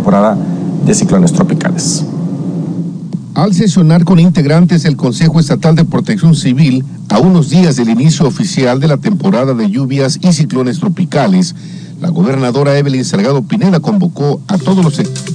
temporada de ciclones tropicales. Al sesionar con integrantes del Consejo Estatal de Protección Civil, a unos días del inicio oficial de la temporada de lluvias y ciclones tropicales, la gobernadora Evelyn Salgado Pineda convocó a todos los sectores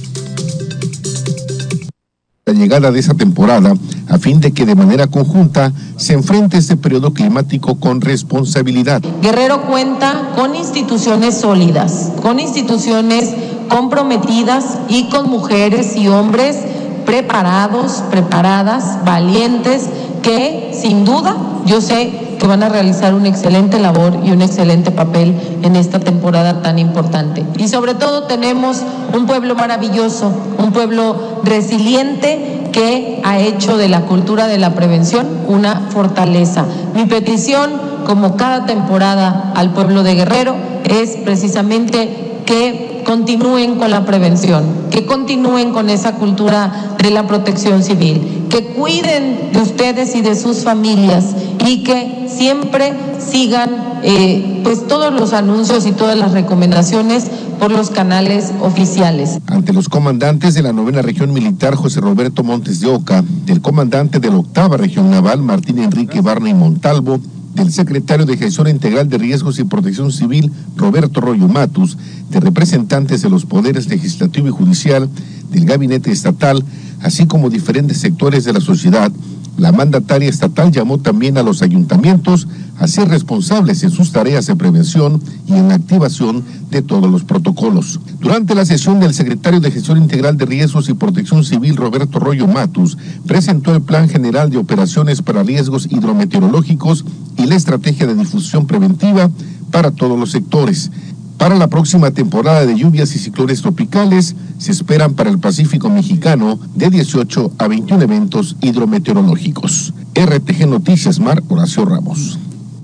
la llegada de esa temporada a fin de que de manera conjunta se enfrente este periodo climático con responsabilidad. Guerrero cuenta con instituciones sólidas, con instituciones comprometidas y con mujeres y hombres preparados, preparadas, valientes, que sin duda yo sé que van a realizar una excelente labor y un excelente papel en esta temporada tan importante. Y sobre todo tenemos un pueblo maravilloso, un pueblo resiliente que ha hecho de la cultura de la prevención una fortaleza. Mi petición, como cada temporada al pueblo de Guerrero, es precisamente que continúen con la prevención, que continúen con esa cultura de la protección civil, que cuiden de ustedes y de sus familias y que siempre sigan pues todos los anuncios y todas las recomendaciones por los canales oficiales. Ante los comandantes de la 9ª Región Militar, José Roberto Montes de Oca, del comandante de la 8ª Región Naval, Martín Enrique Barney Montalvo, del secretario de Gestión Integral de Riesgos y Protección Civil, Roberto Royo Matus, de representantes de los poderes legislativo y judicial, del gabinete estatal, así como diferentes sectores de la sociedad, la mandataria estatal llamó también a los ayuntamientos a ser responsables en sus tareas de prevención y en la activación de todos los protocolos. Durante la sesión del secretario de Gestión Integral de Riesgos y Protección Civil, Roberto Royo Matus, presentó el Plan General de Operaciones para Riesgos Hidrometeorológicos y la Estrategia de Difusión Preventiva para todos los sectores. Para la próxima temporada de lluvias y ciclones tropicales, se esperan para el Pacífico mexicano de 18 a 21 eventos hidrometeorológicos. RTG Noticias, Mar Horacio Ramos.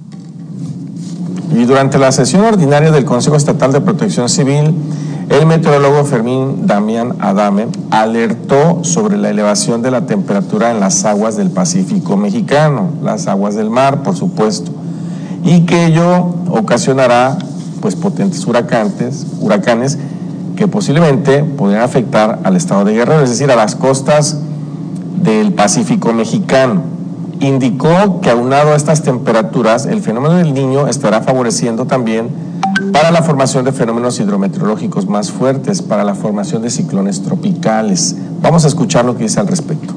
Y durante la sesión ordinaria del Consejo Estatal de Protección Civil, el meteorólogo Fermín Damián Adame alertó sobre la elevación de la temperatura en las aguas del Pacífico mexicano, las aguas del mar, por supuesto, y que ello ocasionará pues potentes huracanes que posiblemente podrían afectar al estado de Guerrero, es decir, a las costas del Pacífico mexicano. Indicó que aunado a estas temperaturas, el fenómeno del Niño estará favoreciendo también para la formación de fenómenos hidrometeorológicos más fuertes, para la formación de ciclones tropicales. Vamos a escuchar lo que dice al respecto.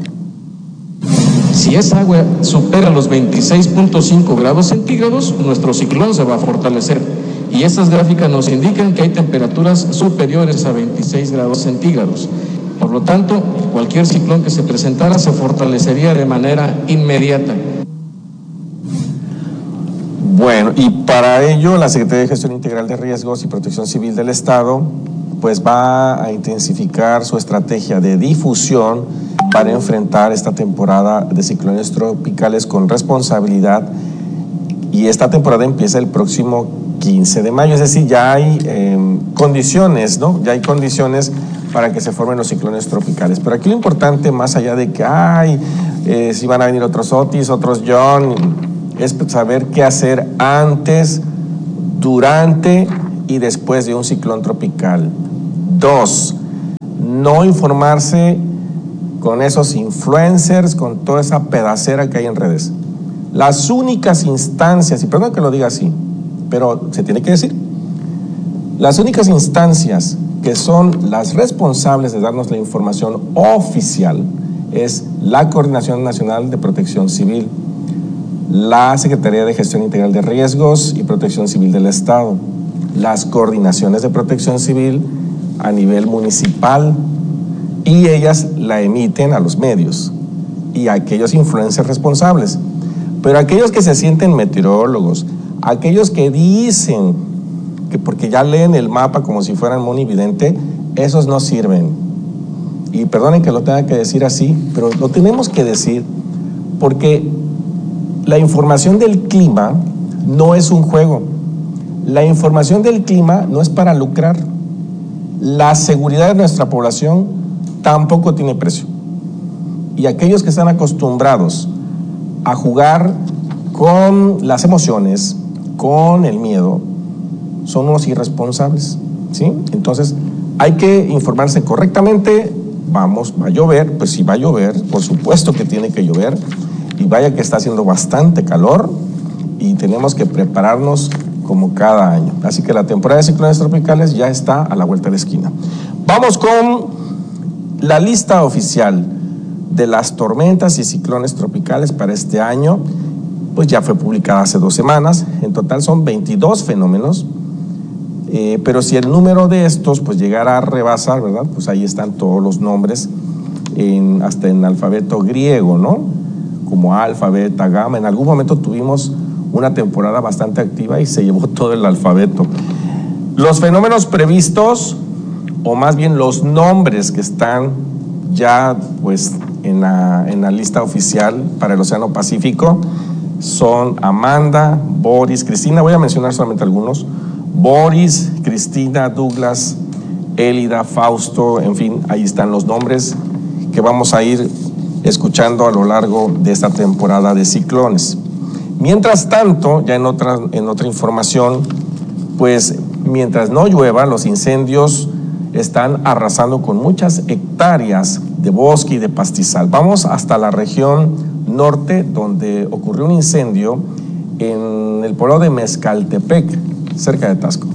Si esa agua supera los 26.5 grados centígrados, nuestro ciclón se va a fortalecer. Y estas gráficas nos indican que hay temperaturas superiores a 26 grados centígrados. Por lo tanto, cualquier ciclón que se presentara se fortalecería de manera inmediata. Bueno, y para ello la Secretaría de Gestión Integral de Riesgos y Protección Civil del Estado pues va a intensificar su estrategia de difusión para enfrentar esta temporada de ciclones tropicales con responsabilidad, y esta temporada empieza el próximo 15 de mayo, es decir, ya hay condiciones, ¿no? Ya hay condiciones para que se formen los ciclones tropicales. Pero aquí lo importante, más allá de que, si van a venir otros Otis, otros John, es saber qué hacer antes, durante y después de un ciclón tropical. 2, no informarse con esos influencers, con toda esa pedacera que hay en redes. Las únicas instancias, y perdón que lo diga así, pero se tiene que decir, las únicas instancias que son las responsables de darnos la información oficial es la Coordinación Nacional de Protección Civil, la Secretaría de Gestión Integral de Riesgos y Protección Civil del Estado, las coordinaciones de protección civil a nivel municipal, y ellas la emiten a los medios y a aquellos influencers responsables. Pero aquellos que se sienten meteorólogos, aquellos que dicen que porque ya leen el mapa como si fueran monividente, esos no sirven. Y perdonen que lo tenga que decir así, pero lo tenemos que decir porque la información del clima no es un juego. La información del clima no es para lucrar. La seguridad de nuestra población tampoco tiene precio. Y aquellos que están acostumbrados a jugar con las emociones, con el miedo, son unos irresponsables, ¿sí? Entonces, Hay que informarse correctamente. ¿Va a llover? Pues si va a llover, por supuesto que tiene que llover, y vaya que está haciendo bastante calor y tenemos que prepararnos como cada año. Así que la temporada de ciclones tropicales ya está a la vuelta de la esquina. Vamos con la lista oficial de las tormentas y ciclones tropicales para este año. Pues ya fue publicada hace 2 semanas. En total son 22 fenómenos. Pero si el número de estos pues llegara a rebasar, ¿verdad? Pues ahí están todos los nombres, hasta en alfabeto griego, ¿no? Como alfa, beta, gamma. En algún momento tuvimos una temporada bastante activa y se llevó todo el alfabeto. Los fenómenos previstos, o más bien los nombres que están ya pues en la lista oficial para el Océano Pacífico, son Amanda, Boris, Cristina. Voy a mencionar solamente algunos: Boris, Cristina, Douglas, Élida, Fausto. En fin, ahí están los nombres que vamos a ir escuchando a lo largo de esta temporada de ciclones. Mientras tanto, ya en otra información, pues mientras no llueva, los incendios están arrasando con muchas hectáreas de bosque y de pastizal. Vamos hasta la región norte, donde ocurrió un incendio en el pueblo de Mezcaltepec, cerca de Taxco.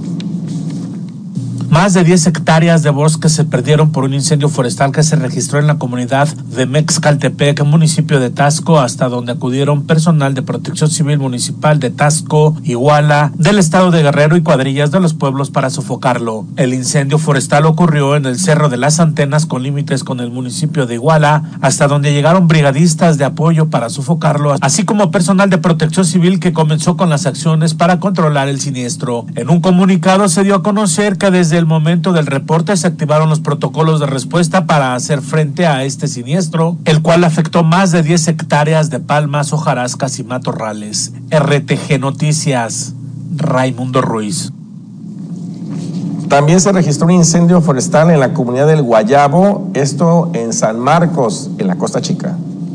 Más de 10 hectáreas de bosque se perdieron por un incendio forestal que se registró en la comunidad de Mezcaltepec, municipio de Taxco, hasta donde acudieron personal de Protección Civil Municipal de Taxco, Iguala, del estado de Guerrero y cuadrillas de los pueblos para sofocarlo. El incendio forestal ocurrió en el Cerro de las Antenas, con límites con el municipio de Iguala, hasta donde llegaron brigadistas de apoyo para sofocarlo, así como personal de Protección Civil que comenzó con las acciones para controlar el siniestro. En un comunicado se dio a conocer que desde el momento del reporte se activaron los protocolos de respuesta para hacer frente a este siniestro, el cual afectó más de 10 hectáreas de palmas, hojarascas y matorrales. RTG Noticias, Raimundo Ruiz. También se registró un incendio forestal en la comunidad del Guayabo, esto en San Marcos, en la Costa Chica.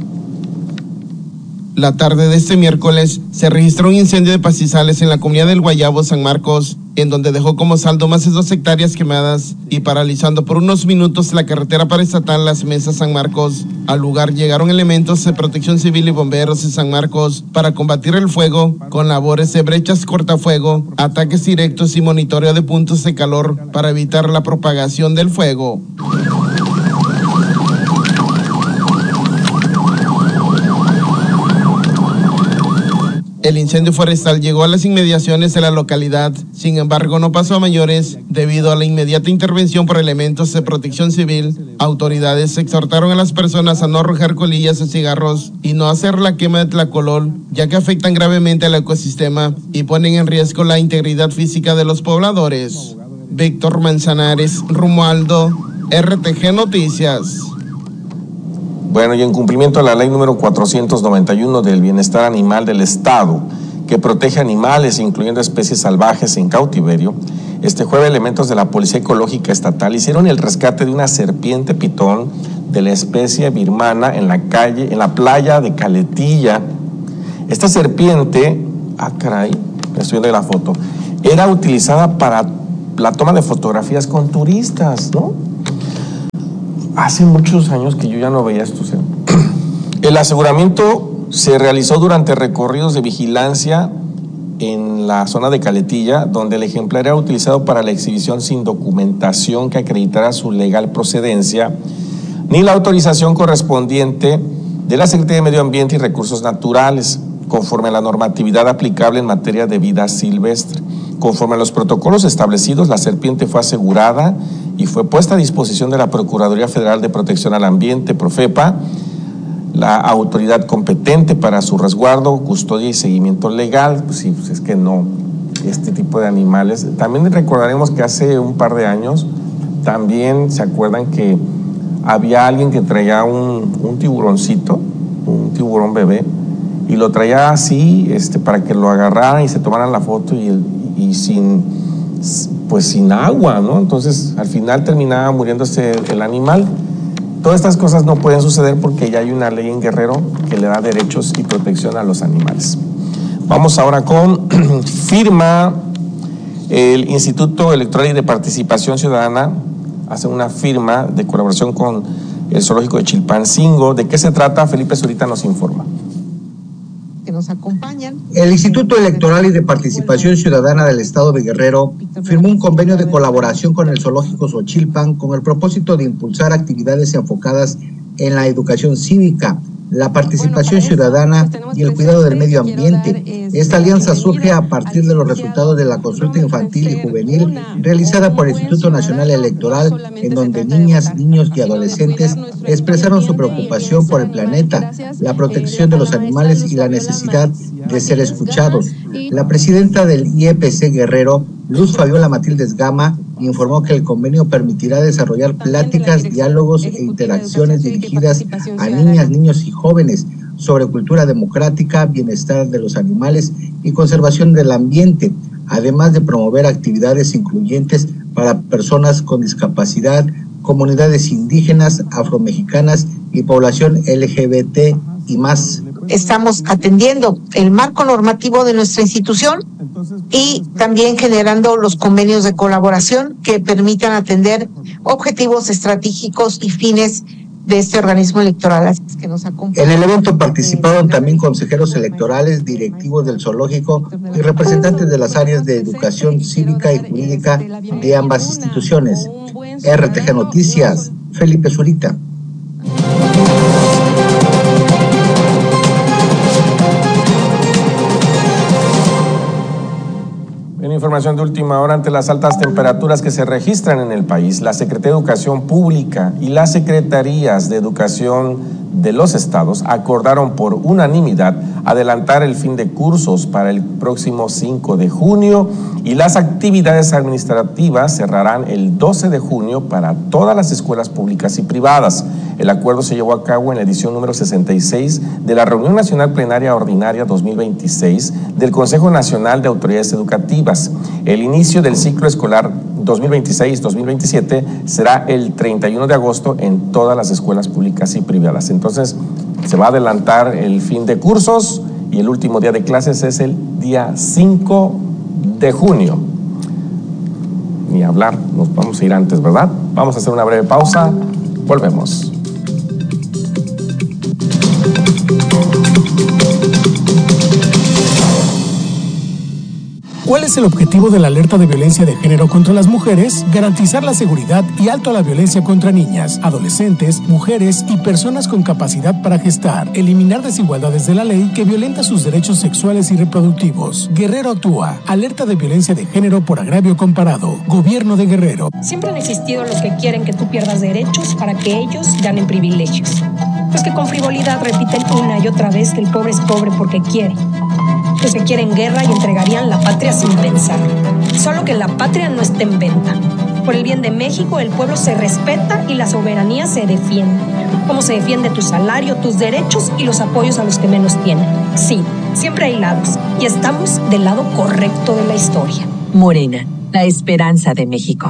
La tarde de este miércoles se registró un incendio de pastizales en la comunidad del Guayabo, San Marcos, en donde dejó como saldo más de 2 hectáreas quemadas y paralizando por unos minutos la carretera paraestatal Las Mesas San Marcos. Al lugar llegaron elementos de Protección Civil y bomberos de San Marcos para combatir el fuego con labores de brechas cortafuego, ataques directos y monitoreo de puntos de calor para evitar la propagación del fuego. El incendio forestal llegó a las inmediaciones de la localidad, sin embargo no pasó a mayores debido a la inmediata intervención por elementos de Protección Civil. Autoridades exhortaron a las personas a no arrojar colillas de cigarros y no hacer la quema de tlacolol, ya que afectan gravemente al ecosistema y ponen en riesgo la integridad física de los pobladores. Víctor Manzanares, Romualdo, RTG Noticias. Bueno, y en cumplimiento de la ley número 491 del bienestar animal del Estado, que protege animales, incluyendo especies salvajes en cautiverio, este jueves elementos de la Policía Ecológica Estatal hicieron el rescate de una serpiente pitón de la especie birmana en la playa de Caletilla. Esta serpiente, estoy viendo la foto, era utilizada para la toma de fotografías con turistas, ¿no? Hace muchos años que yo ya no veía esto. El aseguramiento se realizó durante recorridos de vigilancia en la zona de Caletilla, donde el ejemplar era utilizado para la exhibición sin documentación que acreditara su legal procedencia, ni la autorización correspondiente de la Secretaría de Medio Ambiente y Recursos Naturales, conforme a la normatividad aplicable en materia de vida silvestre. Conforme a los protocolos establecidos, la serpiente fue asegurada y fue puesta a disposición de la Procuraduría Federal de Protección al Ambiente, Profepa, la autoridad competente para su resguardo, custodia y seguimiento legal. Pues sí, pues es que no, este tipo de animales. También recordaremos que hace un par de años, también se acuerdan que había alguien que traía un tiburoncito, un tiburón bebé, y lo traía así para que lo agarraran y se tomaran la foto y sin agua, ¿no? Entonces al final terminaba muriéndose el animal. Todas estas cosas no pueden suceder porque ya hay una ley en Guerrero que le da derechos y protección a los animales. Vamos ahora con firma el Instituto Electoral y de Participación Ciudadana hacen una firma de colaboración con el zoológico de Chilpancingo. ¿De qué se trata? Felipe Zurita nos informa. Que nos acompañan. El Instituto Electoral y de Participación Ciudadana del Estado de Guerrero firmó un convenio de colaboración con el zoológico Xochilpan con el propósito de impulsar actividades enfocadas en la educación cívica, la participación ciudadana y el cuidado del medio ambiente. Esta alianza surge a partir de los resultados de la consulta infantil y juvenil realizada por el Instituto Nacional Electoral, en donde niñas, niños y adolescentes expresaron su preocupación por el planeta, la protección de los animales y la necesidad de ser escuchados. La presidenta del IEPC Guerrero, Luz Fabiola Matildes Gama, informó que el convenio permitirá desarrollar pláticas, diálogos e interacciones dirigidas a niñas, niños y jóvenes sobre cultura democrática, bienestar de los animales y conservación del ambiente, además de promover actividades incluyentes para personas con discapacidad, comunidades indígenas, afromexicanas y población LGBT y más. Estamos atendiendo el marco normativo de nuestra institución y también generando los convenios de colaboración que permitan atender objetivos estratégicos y fines de este organismo electoral. Así es que nos acompañan. En el evento participaron también consejeros electorales, directivos del zoológico y representantes de las áreas de educación cívica y jurídica de ambas instituciones. RTG Noticias, Felipe Zurita. En información de última hora, ante las altas temperaturas que se registran en el país, la Secretaría de Educación Pública y las Secretarías de Educación de los estados acordaron por unanimidad adelantar el fin de cursos para el próximo 5 de junio y las actividades administrativas cerrarán el 12 de junio para todas las escuelas públicas y privadas. El acuerdo se llevó a cabo en la edición número 66 de la Reunión Nacional Plenaria Ordinaria 2026 del Consejo Nacional de Autoridades Educativas. El inicio del ciclo escolar 2026-2027 será el 31 de agosto en todas las escuelas públicas y privadas. Entonces, se va a adelantar el fin de cursos y el último día de clases es el día 5 de junio. Ni hablar, nos vamos a ir antes, ¿verdad? Vamos a hacer una breve pausa, volvemos. ¿Cuál es el objetivo de la alerta de violencia de género contra las mujeres? Garantizar la seguridad y alto a la violencia contra niñas, adolescentes, mujeres y personas con capacidad para gestar. Eliminar desigualdades de la ley que violenta sus derechos sexuales y reproductivos. Guerrero actúa. Alerta de violencia de género por agravio comparado. Gobierno de Guerrero. Siempre han existido los que quieren que tú pierdas derechos para que ellos ganen privilegios. Los que con frivolidad repiten una y otra vez que el pobre es pobre porque quiere. Los que quieren guerra y entregarían la patria sin pensar. Solo que la patria no está en venta. Por el bien de México, el pueblo se respeta y la soberanía se defiende. Como se defiende tu salario, tus derechos y los apoyos a los que menos tienen. Sí, siempre hay lados. Y estamos del lado correcto de la historia. Morena, la esperanza de México.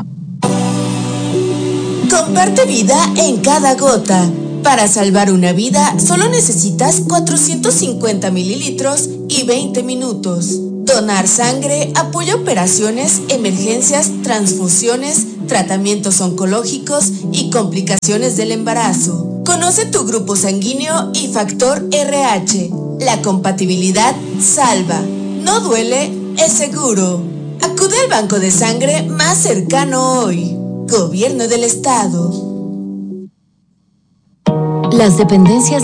Comparte vida en cada gota. Para salvar una vida, solo necesitas 450 mililitros y 20 minutos. Donar sangre apoya operaciones, emergencias, transfusiones, tratamientos oncológicos y complicaciones del embarazo. Conoce tu grupo sanguíneo y factor RH. La compatibilidad salva. No duele, es seguro. Acude al banco de sangre más cercano hoy. Gobierno del Estado. Las dependencias